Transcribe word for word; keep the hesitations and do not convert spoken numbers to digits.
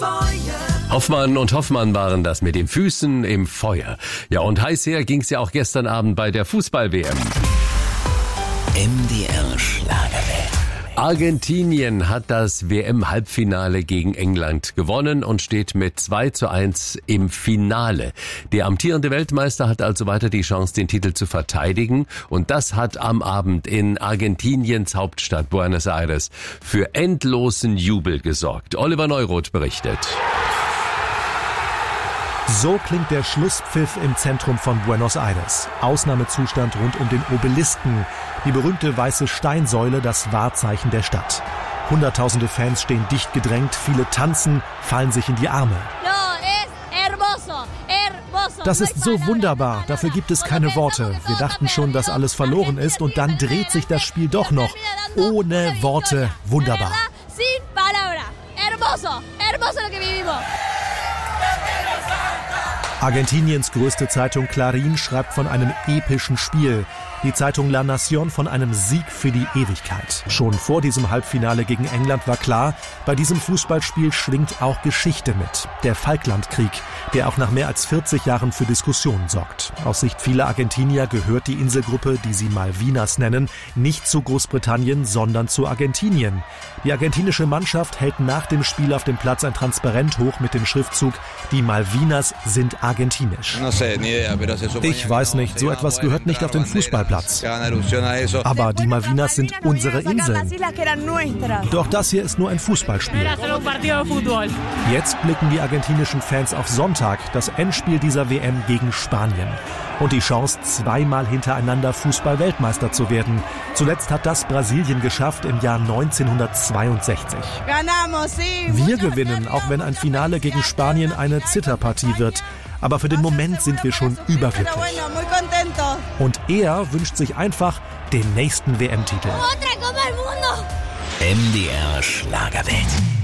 Hoffmann und Hoffmann waren das mit den Füßen im Feuer. Ja, und heiß her ging's ja auch gestern Abend bei der Fußball-W M. M D R Schlagerwelt. Argentinien hat das W M-Halbfinale gegen England gewonnen und steht mit zwei zu eins im Finale. Der amtierende Weltmeister hat also weiter die Chance, den Titel zu verteidigen. Und das hat am Abend in Argentiniens Hauptstadt Buenos Aires für endlosen Jubel gesorgt. Oliver Neuroth berichtet. So klingt der Schlusspfiff im Zentrum von Buenos Aires. Ausnahmezustand rund um den Obelisken, die berühmte weiße Steinsäule, das Wahrzeichen der Stadt. Hunderttausende Fans stehen dicht gedrängt, viele tanzen, fallen sich in die Arme. Das ist so wunderbar, dafür gibt es keine Worte. Wir dachten schon, dass alles verloren ist und dann dreht sich das Spiel doch noch. Ohne Worte, wunderbar. Argentiniens größte Zeitung Clarín schreibt von einem epischen Spiel. Die Zeitung La Nación von einem Sieg für die Ewigkeit. Schon vor diesem Halbfinale gegen England war klar, bei diesem Fußballspiel schwingt auch Geschichte mit. Der Falklandkrieg, der auch nach mehr als vierzig Jahren für Diskussionen sorgt. Aus Sicht vieler Argentinier gehört die Inselgruppe, die sie Malvinas nennen, nicht zu Großbritannien, sondern zu Argentinien. Die argentinische Mannschaft hält nach dem Spiel auf dem Platz ein Transparent hoch mit dem Schriftzug „Die Malvinas sind argentinisch". Ich weiß nicht, so etwas gehört nicht auf den Fußballplatz. Aber die Malvinas sind unsere Inseln. Doch das hier ist nur ein Fußballspiel. Jetzt blicken die argentinischen Fans auf Sonntag, das Endspiel dieser W M gegen Spanien. Und die Chance, zweimal hintereinander Fußball-Weltmeister zu werden. Zuletzt hat das Brasilien geschafft im Jahr neunzehnhundertzweiundsechzig. Wir gewinnen, auch wenn ein Finale gegen Spanien eine Zitterpartie wird. Aber für den Moment sind wir schon überglücklich. Und er wünscht sich einfach den nächsten W M-Titel. M D R Schlagerwelt.